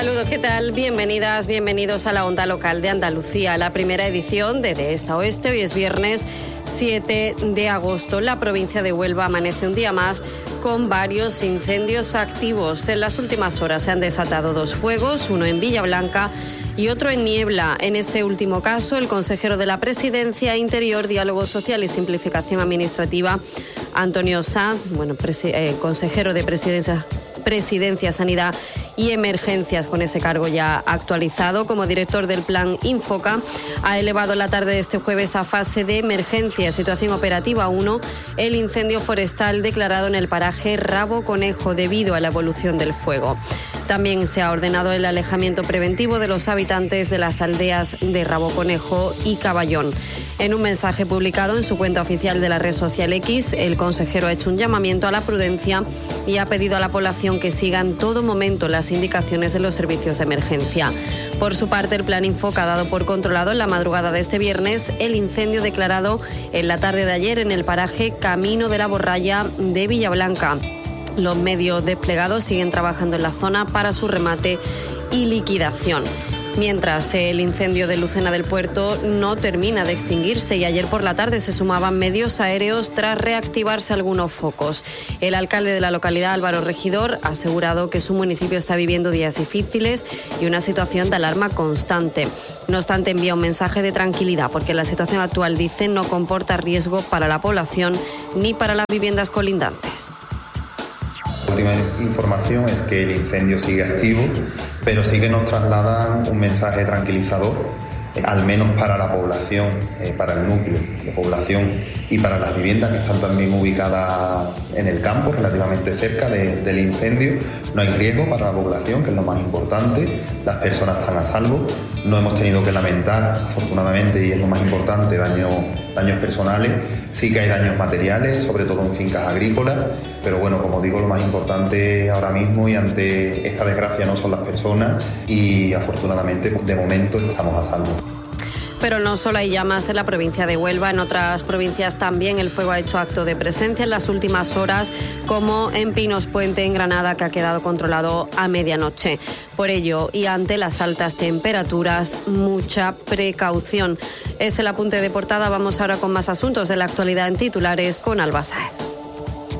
Saludos, ¿qué tal? Bienvenidas, bienvenidos a la Onda Local de Andalucía, la primera edición de Esta Oeste. Hoy es viernes 7 de agosto. La provincia de Huelva amanece un día más con varios incendios activos. En las últimas horas se han desatado 2 fuegos, uno en Villablanca y otro en Niebla. En este último caso, el consejero de la Presidencia, Interior, Diálogo Social y Simplificación Administrativa, Antonio Sanz, consejero de Presidencia, Sanidad y Emergencias, con ese cargo ya actualizado. Como director del Plan Infoca, ha elevado la tarde de este jueves a fase de emergencia, situación operativa 1, el incendio forestal declarado en el paraje Rabo Conejo debido a la evolución del fuego. También se ha ordenado el alejamiento preventivo de los habitantes de las aldeas de Rabo Conejo y Caballón. En un mensaje publicado en su cuenta oficial de la red social X, el consejero ha hecho un llamamiento a la prudencia y ha pedido a la población que siga en todo momento las indicaciones de los servicios de emergencia. Por su parte, el Plan Infoca ha dado por controlado en la madrugada de este viernes el incendio declarado en la tarde de ayer en el paraje Camino de la Borralla de Villablanca. Los medios desplegados siguen trabajando en la zona para su remate y liquidación. Mientras, el incendio de Lucena del Puerto no termina de extinguirse y ayer por la tarde se sumaban medios aéreos tras reactivarse algunos focos. El alcalde de la localidad, Álvaro Regidor, ha asegurado que su municipio está viviendo días difíciles y una situación de alarma constante. No obstante, envía un mensaje de tranquilidad porque la situación actual, dice, no comporta riesgo para la población ni para las viviendas colindantes. La última información es que el incendio sigue activo, pero sí que nos trasladan un mensaje tranquilizador, al menos para la población, para el núcleo de población y para las viviendas que están también ubicadas en el campo, relativamente cerca del incendio. No hay riesgo para la población, que es lo más importante. Las personas están a salvo. No hemos tenido que lamentar, afortunadamente, y es lo más importante, daños personales. Sí que hay daños materiales, sobre todo en fincas agrícolas, pero bueno, como digo, lo más importante ahora mismo y ante esta desgracia no son las personas y afortunadamente de momento estamos a salvo. Pero no solo hay llamas en la provincia de Huelva, en otras provincias también el fuego ha hecho acto de presencia en las últimas horas, como en Pinos Puente, en Granada, que ha quedado controlado a medianoche. Por ello, y ante las altas temperaturas, mucha precaución. Es el apunte de portada. Vamos ahora con más asuntos de la actualidad en titulares con Alba Sáez.